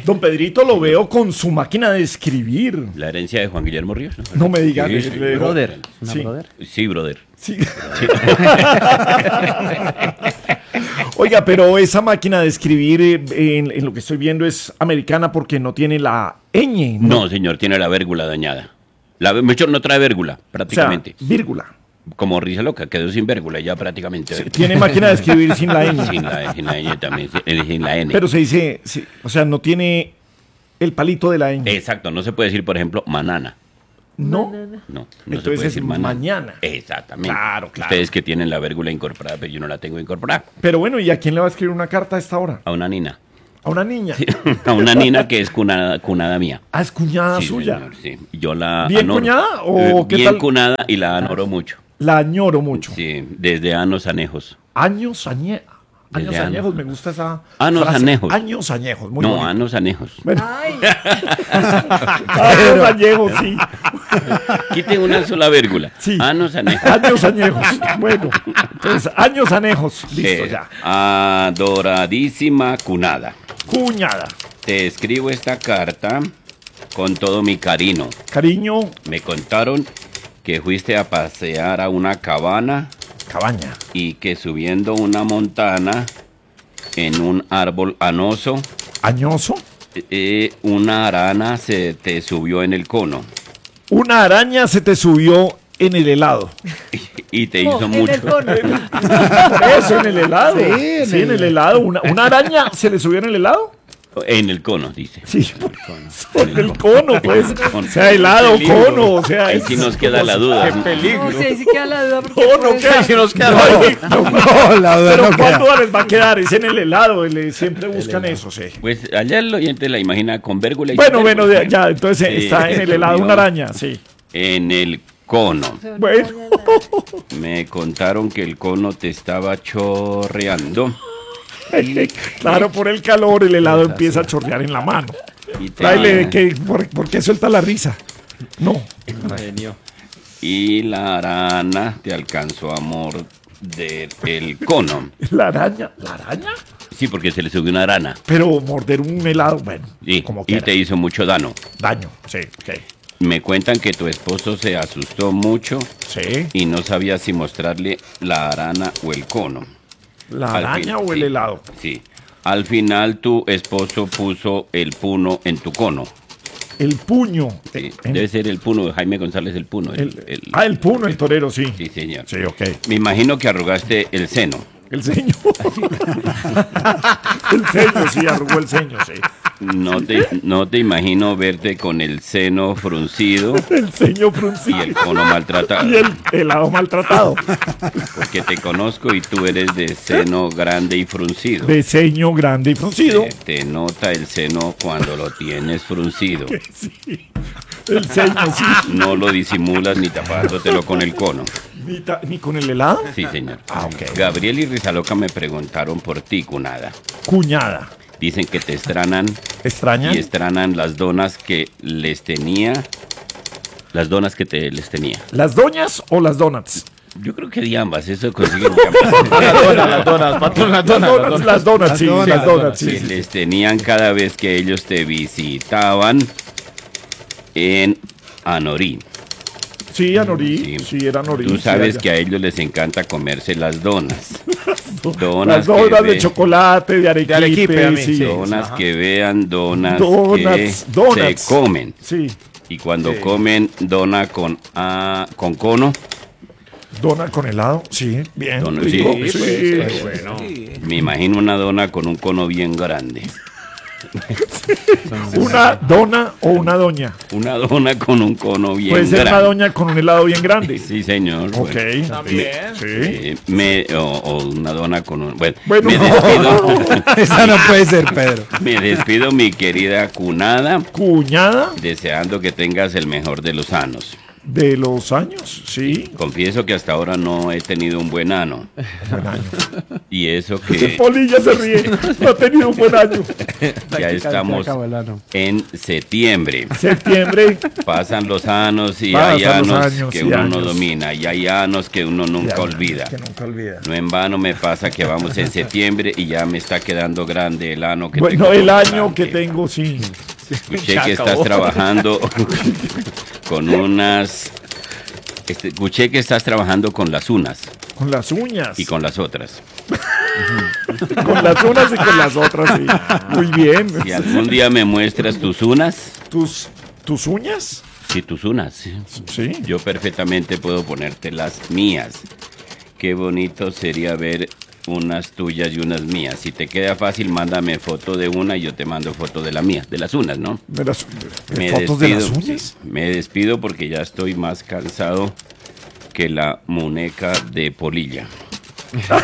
Don Pedrito lo veo con su máquina de escribir. La herencia de Juan Guillermo Ríos. No me digas. Sí, sí. Brother. ¿Una Sí. brother? Sí, brother. Sí. Oiga, pero esa máquina de escribir en lo que estoy viendo es americana porque no tiene la ñ. No, señor, tiene la vérgula dañada. De hecho, no trae vérgula, O sea, prácticamente. vírgula. Como risa loca, quedó sin vérgula ya prácticamente. Tiene máquina de escribir sin la ñ. Sin la N también, sin la N. Pero se dice, sí, o sea, no tiene el palito de la ñ. Exacto, no se puede decir, por ejemplo, manana. No. No se Entonces puede es decir mañana. Exactamente. Claro, claro. Ustedes que tienen la vérgula incorporada, pero yo no la tengo incorporada. Pero bueno, ¿y a quién le va a escribir una carta a esta hora? A una nina. A una niña. A una nina que es cunada mía. Ah, es cuñada Sí, suya. señor, sí. Yo la ¿Bien anoro. cuñada o qué bien tal? cunada y la anoro mucho. La añoro mucho. Sí, desde años anejos. Años Desde añejos, años. me gusta esa Años frase. añejos. Años añejos, muy No, bonito. años anejos. Bueno, Ay, años añejos, sí. Quite una sola vérgula. Sí. Años anejos. Años añejos. Bueno, entonces, años añejos. Listo, ya. Adoradísima cunada. Cuñada. Te escribo esta carta con todo mi cariño. Cariño, Me contaron que fuiste a pasear a una cabana cabaña. y que subiendo una montana en un árbol anoso, Añoso. una arana se te subió en el cono Una araña se te subió en el helado. y te oh, hizo en mucho. el cono. Por eso, en el helado. Sí, Sí, en el helado. Una araña se le subió en el helado. En el cono, dice. Sí, por el cono, pues. Cono. O sea, helado, Peligro. cono, o sea. Ahí es- sí nos queda la duda. No, sí, ahí sí queda la duda. Porque No, no puede queda. ser- nos queda No, la no, la duda pero no ¿cuándo queda. les va a quedar? Es en el helado, siempre buscan eso, sí. Pues allá el oyente la imagina con vérgula y Bueno, sin bueno, vérgula. ya, entonces Sí, está en el helado una araña, sí. En el cono. Bueno, Me contaron que el cono te estaba chorreando. claro, por el calor el helado empieza a chorrear en la mano. Y, te- Dale, ¿por qué suelta la risa? No, y la arana te alcanzó a morder el cono. la araña. ¿La araña? Sí, porque se le subió una arana. Pero morder un helado, bueno, Sí, como y quiera. te hizo mucho daño. Daño, sí, ok. Me cuentan que tu esposo se asustó mucho Sí, y no sabía si mostrarle la arana o el cono. la Al araña fin, o el sí, helado. Sí. Al final tu esposo puso el puno en tu cono. El puño. Sí, En- debe ser el puno de Jaime González el puno. el puño, el torero, sí. Sí, señor. Sí, ok. Me imagino que arrugaste el seno. El ceño. El ceño, sí, arrugó el ceño, sí. No te imagino verte con el seno fruncido El ceño y fruncido. el cono maltratado. Y el helado maltratado. Porque te conozco y tú eres de seno grande y fruncido. De ceño grande y fruncido. Te nota el seno cuando lo tienes fruncido. Sí. El ceño, sí. No lo disimulas ni tapándotelo con el cono. Ni con el helado. Sí, señor. Ah, ok. Gabriel y Rizaloca me preguntaron por ti, cunada. Cuñada. Dicen que te extranan ¿Extraña? y extranan las donas que les tenía. Las donas que les tenía. ¿Las doñas o las donuts? Yo creo que de ambas, eso consiguen Las donas, patrón, las donas. Las donuts, sí, donas, las donuts, que sí. sí. les tenían cada vez que ellos te visitaban en Anorí. Sí, Anorí, sí, era Anorí. Tú sí, sabes allá. que a ellos les encanta comerse las donas. Las Donas, donas que de chocolate, de arequipe, arequipe, a mí, sí. sí. donas que vean, donas, Donuts, que donuts. se comen. Sí, Y cuando comen dona con cono, dona con helado, sí, bien. Dona, rico, sí, sí. Bueno. me imagino una dona con un cono bien grande. Una dona o una doña. Una dona con un cono bien Puede ser grande. una doña con un helado bien grande. Sí, señor. Ok. Bueno. También. Sí. O una dona con un... Bueno, Bueno. me despido. Esa no puede ser, Pedro. Me despido, mi querida cunada, Cuñada, deseando que tengas el mejor de los años. De los años, sí. Confieso que hasta ahora no he tenido un buen ano. Buen año. Y eso que Polilla se ríe. No ha tenido un buen año. ya estamos en septiembre. Septiembre. Pasan los años y Pasan hay los años años que y uno no años. domina. Y hay años que uno nunca Ya, olvida. Que nunca olvida. No en vano me pasa que vamos en septiembre y ya me está quedando grande el ano que Bueno, tengo el por año delante. que tengo, sí. Escuché que estás trabajando con unas... escuché que estás trabajando con las unas Con las uñas. y con las otras. Con las unas y con las otras, sí. Muy bien. Si algún día me muestras tus unas, ¿Tus uñas? sí, tus unas, Sí. yo perfectamente puedo ponerte las mías. Qué bonito sería ver unas tuyas y unas mías. Si te queda fácil, mándame foto de una y yo te mando foto de la mía, de las unas, ¿no? ¿Fotos de las uñas? sí, me despido porque ya estoy más cansado que la muñeca de Polilla.